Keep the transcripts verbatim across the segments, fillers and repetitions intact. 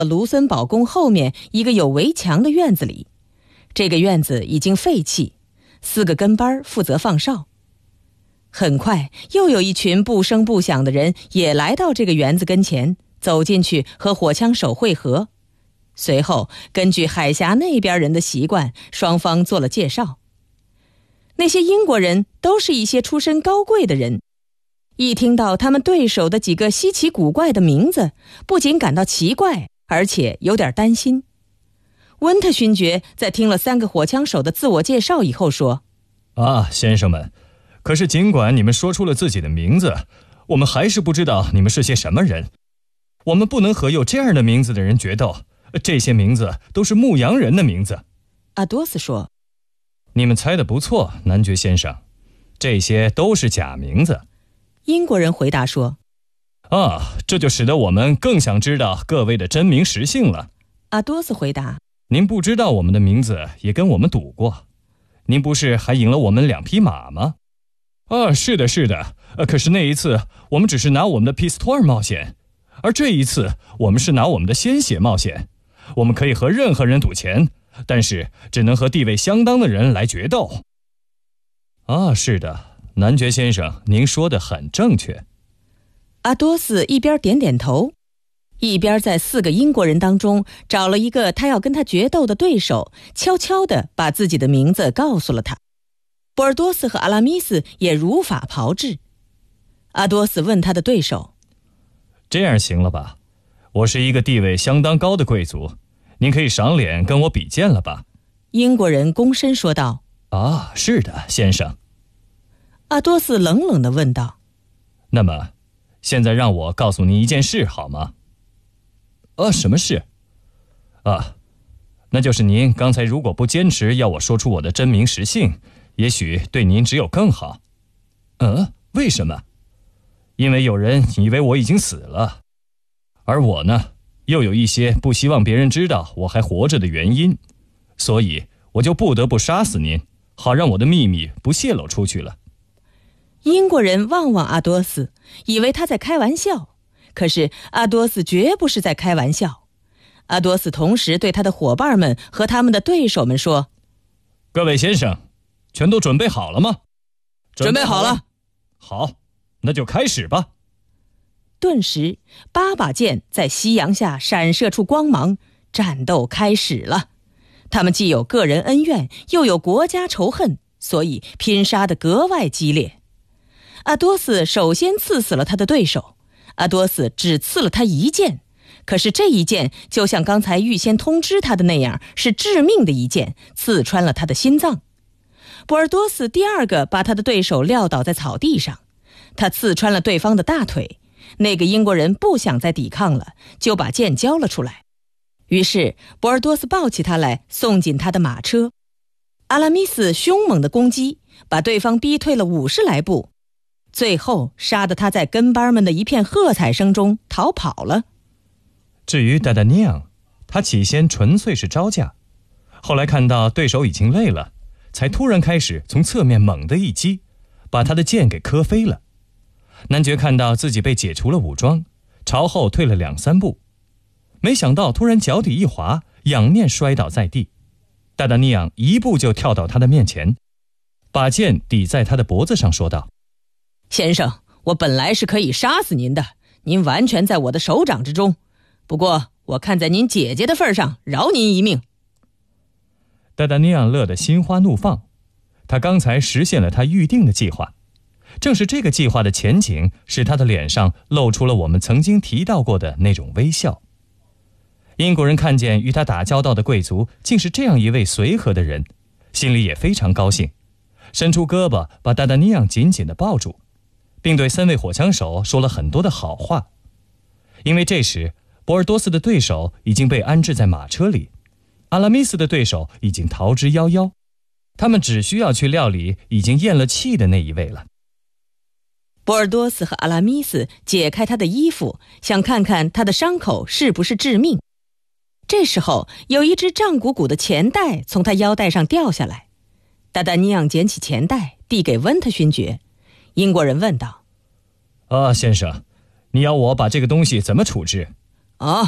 卢森堡宫后面一个有围墙的院子里。这个院子已经废弃，四个跟班负责放哨。很快又有一群不声不响的人也来到这个园子跟前，走进去和火枪手会合。随后根据海峡那边人的习惯，双方做了介绍。那些英国人都是一些出身高贵的人，一听到他们对手的几个稀奇古怪的名字，不仅感到奇怪，而且有点担心。温特勋爵在听了三个火枪手的自我介绍以后说： 啊，先生们，可是尽管你们说出了自己的名字，我们还是不知道你们是些什么人。我们不能和有这样的名字的人决斗，这些名字都是牧羊人的名字。 阿多斯说： 你们猜得不错，男爵先生，这些都是假名字。 英国人回答说： 啊，这就使得我们更想知道各位的真名实姓了。 阿多斯回答： 您不知道我们的名字，也跟我们赌过。您不是还赢了我们两匹马吗？啊，是的，是的。可是那一次我们只是拿我们的皮斯托尔冒险，而这一次我们是拿我们的鲜血冒险。我们可以和任何人赌钱，但是只能和地位相当的人来决斗。啊，是的，男爵先生，您说的很正确。 阿多斯一边点点头，一边在四个英国人当中找了一个他要跟他决斗的对手，悄悄地把自己的名字告诉了他。博尔多斯和阿拉米斯也如法炮制。阿多斯问他的对手： 这样行了吧？我是一个地位相当高的贵族，您可以赏脸跟我比剑了吧？ 英国人躬身说道： 啊，是的，先生。 阿多斯冷冷地问道： 那么现在让我告诉您一件事好吗？啊，什么事？啊，那就是您刚才如果不坚持要我说出我的真名实姓，也许对您只有更好。嗯，为什么？因为有人以为我已经死了，而我呢，又有一些不希望别人知道我还活着的原因，所以我就不得不杀死您，好让我的秘密不泄露出去了。 英国人望望阿多斯，以为他在开玩笑，可是阿多斯绝不是在开玩笑。阿多斯同时对他的伙伴们和他们的对手们说： 各位先生，全都准备好了吗？ 准备好了。 好，那就开始吧。 顿时八把剑在夕阳下闪射出光芒，战斗开始了。他们既有个人恩怨，又有国家仇恨，所以拼杀得格外激烈。阿多斯首先刺死了他的对手，阿多斯只刺了他一剑，可是这一剑就像刚才预先通知他的那样，是致命的一剑，刺穿了他的心脏。博尔多斯第二个把他的对手撂倒在草地上，他刺穿了对方的大腿。那个英国人不想再抵抗了，就把剑交了出来。于是博尔多斯抱起他来，送进他的马车。阿拉米斯凶猛的攻击，把对方逼退了五十来步，最后杀得他在跟班们的一片喝彩声中逃跑了。 至于达达尼昂，他起先纯粹是招架，后来看到对手已经累了，才突然开始从侧面猛地一击，把他的剑给磕飞了。男爵看到自己被解除了武装，朝后退了两三步，没想到突然脚底一滑，仰面摔倒在地。达达尼昂一步就跳到他的面前，把剑抵在他的脖子上，说道： 先生，我本来是可以杀死您的，您完全在我的手掌之中，不过我看在您姐姐的份上，饶您一命。 达达尼昂乐得心花怒放，他刚才实现了他预定的计划。正是这个计划的前景，使他的脸上露出了我们曾经提到过的那种微笑。英国人看见与他打交道的贵族竟是这样一位随和的人，心里也非常高兴，伸出胳膊把达达尼昂紧紧地抱住，并对三位火枪手说了很多的好话。因为这时博尔多斯的对手已经被安置在马车里，阿拉米斯的对手已经逃之夭夭，他们只需要去料理已经咽了气的那一位了。 博尔多斯和阿拉米斯解开他的衣服，想看看他的伤口是不是致命。这时候有一只胀鼓鼓的钱袋从他腰带上掉下来，达达尼昂捡起钱袋递给温特勋爵。英国人问道： 啊，先生，你要我把这个东西怎么处置？ 啊，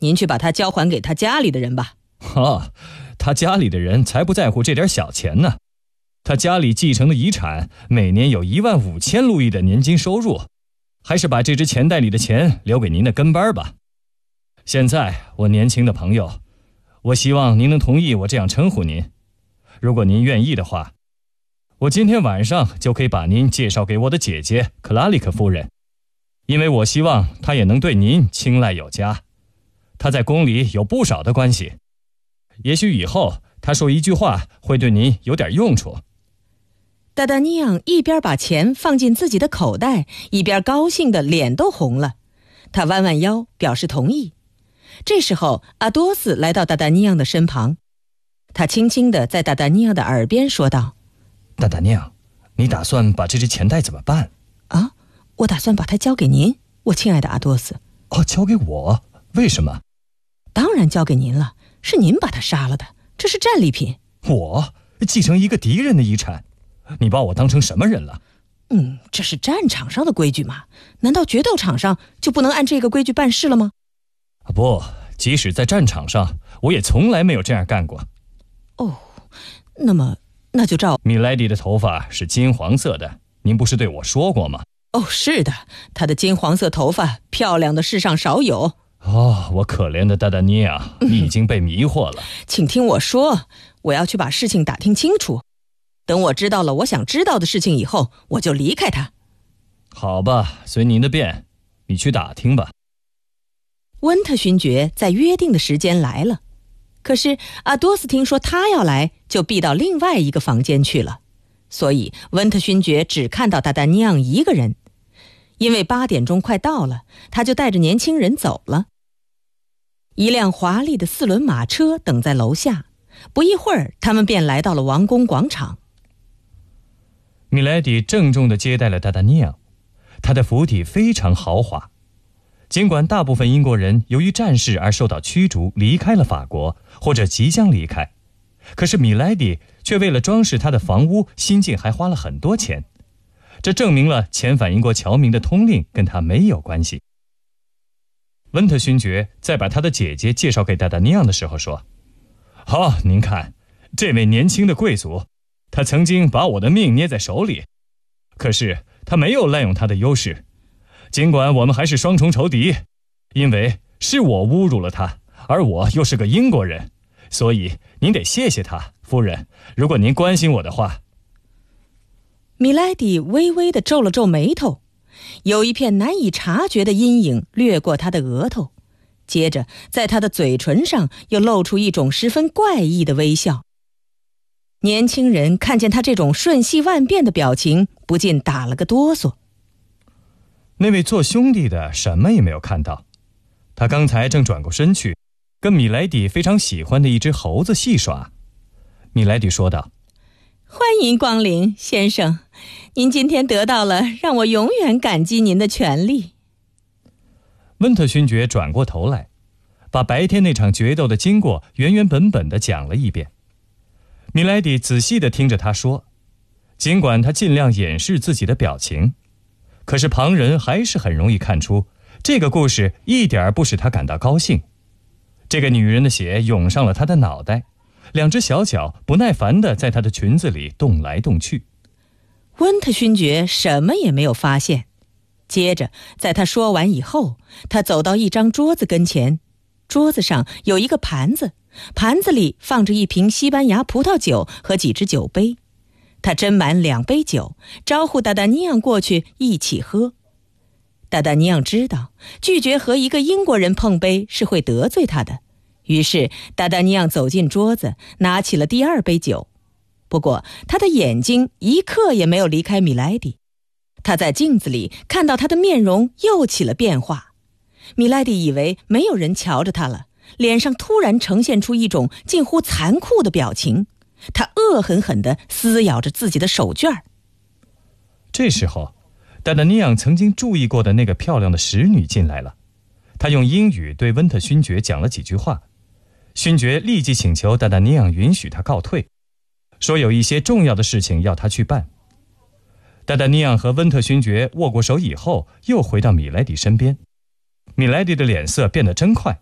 您去把它交还给他家里的人吧。 哈，他家里的人才不在乎这点小钱呢。他家里继承的遗产每年有一万五千路易的年金收入，还是把这只钱袋里的钱留给您的跟班吧。现在，我年轻的朋友，我希望您能同意我这样称呼您。如果您愿意的话，我今天晚上就可以把您介绍给我的姐姐克拉里克夫人，因为我希望她也能对您青睐有加。她在宫里有不少的关系，也许以后她说一句话会对您有点用处。 达达尼昂一边把钱放进自己的口袋，一边高兴的脸都红了。他弯弯腰表示同意。这时候阿多斯来到达达尼昂的身旁，他轻轻地在达达尼昂的耳边说道： 达达尼昂，你打算把这只钱袋怎么办？ 啊，我打算把它交给您，我亲爱的阿多斯。 哦，交给我？为什么？ 当然交给您了，是您把他杀了的，这是战利品。 我继承一个敌人的遗产？你把我当成什么人了？ 嗯，这是战场上的规矩嘛，难道决斗场上就不能按这个规矩办事了吗？ 不，即使在战场上，我也从来没有这样干过。 哦，那么那就照。 米莱迪的头发是金黄色的，您不是对我说过吗？ 哦，是的，她的金黄色头发漂亮的世上少有。 哦，我可怜的达达尼亚，你已经被迷惑了。 请听我说，我要去把事情打听清楚。等我知道了我想知道的事情以后，我就离开他。 好吧，随您的便，你去打听吧。 温特勋爵在约定的时间来了，可是阿多斯听说他要来，就避到另外一个房间去了。所以温特勋爵只看到达达尼昂一个人。因为八点钟快到了，他就带着年轻人走了。一辆华丽的四轮马车等在楼下，不一会儿他们便来到了王宫广场。 米莱迪郑重地接待了达达尼昂，他的府邸非常豪华。尽管大部分英国人由于战事而受到驱逐，离开了法国，或者即将离开，可是米莱迪却为了装饰他的房屋，新近还花了很多钱。这证明了遣返英国侨民的通令跟他没有关系。温特勋爵在把他的姐姐介绍给达达尼昂的时候说：好，您看，这位年轻的贵族，他曾经把我的命捏在手里，可是他没有滥用他的优势。尽管我们还是双重仇敌，因为是我侮辱了他，而我又是个英国人，所以您得谢谢他，夫人，如果您关心我的话。 米莱迪微微地皱了皱眉头，有一片难以察觉的阴影掠过他的额头，接着在他的嘴唇上又露出一种十分怪异的微笑。年轻人看见他这种瞬息万变的表情，不禁打了个哆嗦。 那位做兄弟的什么也没有看到，他刚才正转过身去，跟米莱迪非常喜欢的一只猴子戏耍。米莱迪说道： 欢迎光临，先生，您今天得到了让我永远感激您的权利。 温特勋爵转过头来，把白天那场决斗的经过原原本本地讲了一遍。米莱迪仔细地听着他说，尽管他尽量掩饰自己的表情，可是旁人还是很容易看出，这个故事一点不使他感到高兴。这个女人的血涌上了他的脑袋，两只小脚不耐烦地在她的裙子里动来动去。 温特勋爵什么也没有发现。接着在他说完以后，他走到一张桌子跟前，桌子上有一个盘子，盘子里放着一瓶西班牙葡萄酒和几只酒杯。他斟满两杯酒，招呼达达尼昂过去一起喝。达达尼昂知道拒绝和一个英国人碰杯是会得罪他的，于是达达尼昂走进桌子，拿起了第二杯酒。不过他的眼睛一刻也没有离开米莱迪，他在镜子里看到他的面容又起了变化。米莱迪以为没有人瞧着他了，脸上突然呈现出一种近乎残酷的表情，他恶狠狠地撕咬着自己的手绢。 这时候达达尼昂曾经注意过的那个漂亮的使女进来了，她用英语对温特勋爵讲了几句话。勋爵立即请求达达尼昂允许他告退，说有一些重要的事情要他去办。达达尼昂和温特勋爵握过手以后，又回到米莱迪身边。米莱迪的脸色变得真快，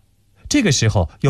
这个时候